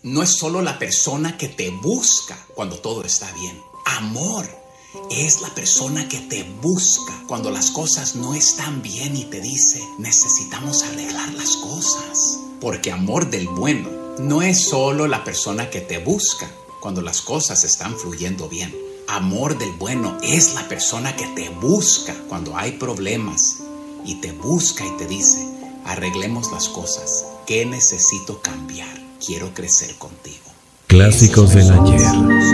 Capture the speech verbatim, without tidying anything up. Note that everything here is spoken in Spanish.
no es solo la persona que te busca cuando todo está bien. Amor es la persona que te busca cuando las cosas no están bien y te dice, necesitamos arreglar las cosas. Porque amor del bueno no es solo la persona que te busca cuando las cosas están fluyendo bien. Amor del bueno es la persona que te busca cuando hay problemas y te busca y te dice, arreglemos las cosas. ¿Qué necesito cambiar? Quiero crecer contigo. Clásicos del ayer.